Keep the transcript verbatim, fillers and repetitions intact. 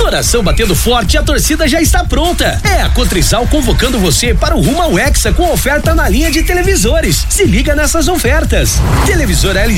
Coração batendo forte, a torcida já está pronta. É a Cotrizal convocando você para o rumo ao Hexa com oferta na linha de televisores. Se liga nessas ofertas. Televisor L